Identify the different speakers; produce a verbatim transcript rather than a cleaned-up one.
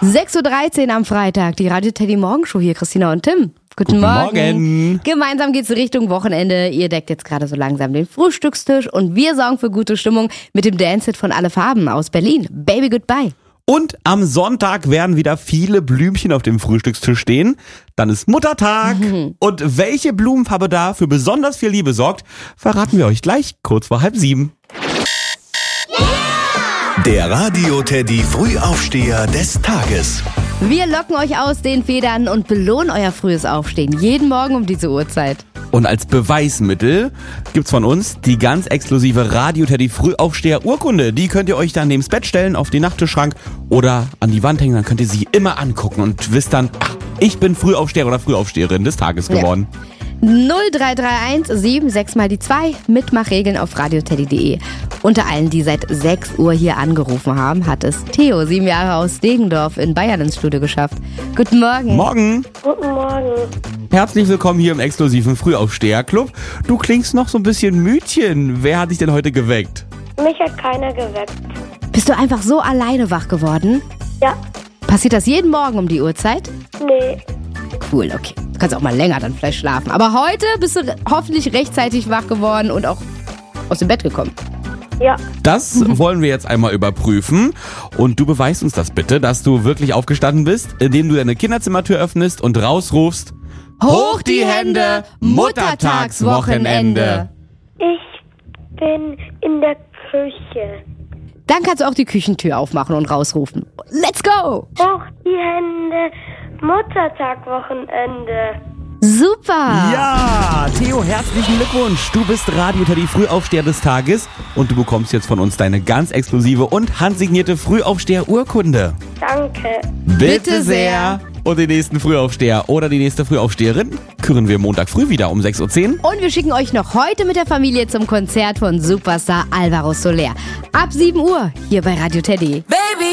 Speaker 1: sechs Uhr dreizehn am Freitag, die Radio Teddy Morgenshow hier, Christina und Tim. Guten,
Speaker 2: Guten
Speaker 1: Morgen.
Speaker 2: Morgen.
Speaker 1: Gemeinsam geht's Richtung Wochenende. Ihr deckt jetzt gerade so langsam den Frühstückstisch und wir sorgen für gute Stimmung mit dem Dance-Hit von Alle Farben aus Berlin. Baby Goodbye.
Speaker 2: Und am Sonntag werden wieder viele Blümchen auf dem Frühstückstisch stehen. Dann ist Muttertag.
Speaker 1: Mhm.
Speaker 2: Und welche Blumenfarbe da für besonders viel Liebe sorgt, verraten wir euch gleich kurz vor halb sieben.
Speaker 3: Der Radio Teddy Frühaufsteher des Tages.
Speaker 1: Wir locken euch aus den Federn und belohnen euer frühes Aufstehen. Jeden Morgen um diese Uhrzeit.
Speaker 2: Und als Beweismittel gibt's von uns die ganz exklusive Radio Teddy Frühaufsteher Urkunde. Die könnt ihr euch dann neben's Bett stellen, auf den Nachttischschrank oder an die Wand hängen. Dann könnt ihr sie immer angucken und wisst dann, ach, ich bin Frühaufsteher oder Frühaufsteherin des Tages geworden.
Speaker 1: Ja. null drei drei eins sieben sechs mal die zwei. Mitmachregeln auf radioteddy punkt de. Unter allen, die seit sechs Uhr hier angerufen haben, hat es Theo, sieben Jahre aus Degendorf in Bayern ins Studio geschafft. Guten Morgen.
Speaker 2: Morgen.
Speaker 4: Guten Morgen.
Speaker 2: Herzlich willkommen hier im exklusiven Frühaufsteher-Club. Du klingst noch so ein bisschen müdchen. Wer hat dich denn heute geweckt?
Speaker 4: Mich hat keiner geweckt.
Speaker 1: Bist du einfach so alleine wach geworden?
Speaker 4: Ja,
Speaker 1: Passiert das jeden Morgen um die Uhrzeit?
Speaker 4: nee.
Speaker 1: Cool, okay. Du kannst auch mal länger dann vielleicht schlafen. Aber heute bist du re- hoffentlich rechtzeitig wach geworden und auch aus dem Bett gekommen.
Speaker 4: Ja,
Speaker 2: Das wollen wir jetzt einmal überprüfen. Und du beweist uns das bitte, dass du wirklich aufgestanden bist, indem du deine Kinderzimmertür öffnest und rausrufst: Hoch die Hände, Muttertagswochenende.
Speaker 4: ich bin in der Küche.
Speaker 1: Dann kannst du auch die Küchentür aufmachen und rausrufen. Let's go!
Speaker 4: Hoch die Hände, Muttertag-Wochenende.
Speaker 1: Super!
Speaker 2: Ja, Theo, herzlichen Glückwunsch. Du bist Radio Teddy Frühaufsteher des Tages und du bekommst jetzt von uns deine ganz exklusive und handsignierte Frühaufsteher-Urkunde.
Speaker 4: Danke.
Speaker 1: Bitte sehr.
Speaker 2: Und den nächsten Frühaufsteher oder die nächste Frühaufsteherin küren wir Montag früh wieder um sechs Uhr zehn.
Speaker 1: Und wir schicken euch noch heute mit der Familie zum Konzert von Superstar Alvaro Soler. Ab sieben Uhr hier bei Radio Teddy.
Speaker 5: Baby